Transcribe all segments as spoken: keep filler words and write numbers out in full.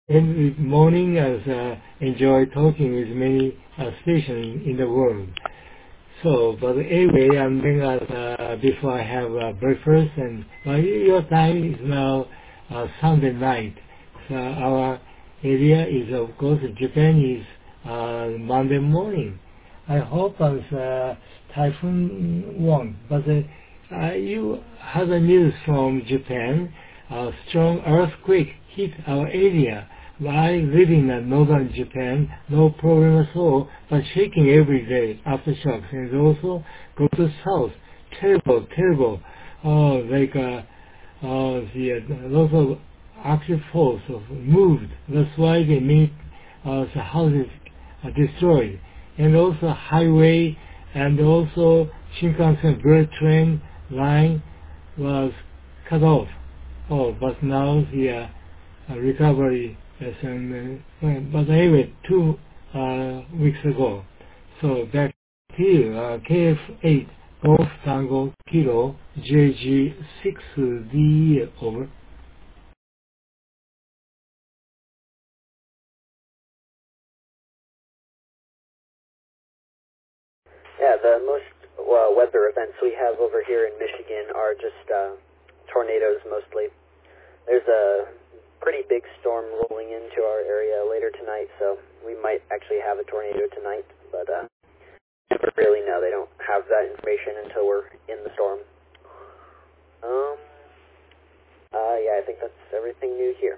every morning as uh, enjoy talking with many uh, stations in the world. So, but anyway, I'm doing that uh, before I have uh, breakfast, and uh, your time is now uh, Sunday night. So our area is, of course, Japan is uh, Monday morning. I hope as uh, typhoon won't, but uh, uh, you have the news from Japan. A strong earthquake hit our area. I live in uh, northern Japan, no problem at all, but shaking every day, aftershocks, and also go to south. Terrible, terrible. Oh, like uh, uh, the uh, lots of active force of moved. That's why they made uh, the houses uh, destroyed, and also highway, and also Shinkansen bullet train line was cut off. Oh, but now the uh, uh, recovery is in, uh, well, but anyway, two uh, weeks ago. So back here, uh, K F eight Golf Tango Kilo J G six D over. Yeah, the most uh, weather events we have over here in Michigan are just uh, tornadoes mostly. There's a pretty big storm rolling into our area later tonight, so we might actually have a tornado tonight, but uh, never really know. They don't have that information until we're in the storm. Um, uh, yeah, I think that's everything new here.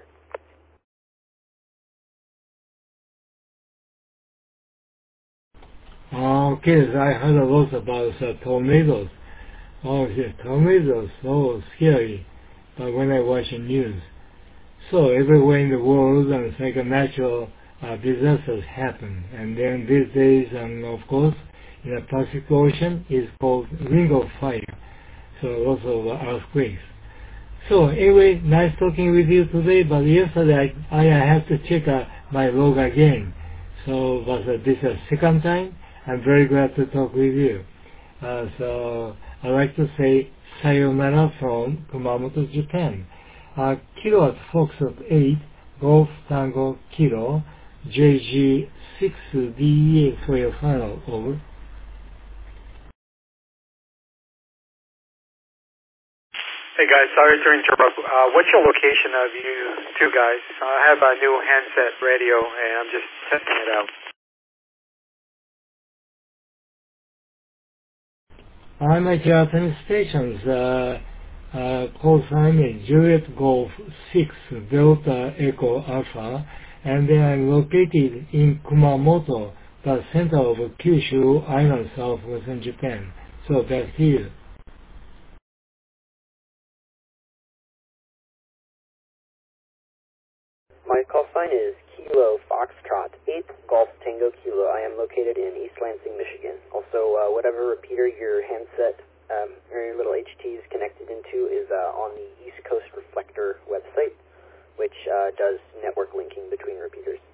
Okay, I heard a lot about uh, tornadoes. Oh, yeah, tornadoes, so scary. But when I watch the news, so everywhere in the world, and it's like a natural uh, disasters happen. And then these days, and of course, in the Pacific Ocean, is called Ring of Fire. So lots of uh, earthquakes. So anyway, nice talking with you today. But yesterday I, I have to check uh, my log again. So but uh, this is the second time. I'm very glad to talk with you. Uh, so I'd like to say sayonara from Kumamoto, Japan. Uh, Kilo at Foxtrot eight, Golf Tango Kilo, J G six D E for your final over. Hey guys, sorry to interrupt. Uh, what's your location of you two guys? I have a new handset radio and I'm just testing it out. I'm at Japanese stations. Uh, uh, call sign is Juliet Golf six Delta Echo Alpha, and then I'm located in Kumamoto, the center of Kyushu Island, southwestern Japan. So back to you. My call sign is Kilo Foxtrot eight Golf Tango Kilo. I am located in East Lansing, Michigan. Also, uh, whatever repeater your handset um, or your little H T is connected into is uh, on the East Coast Reflector website, which uh, does network linking between repeaters.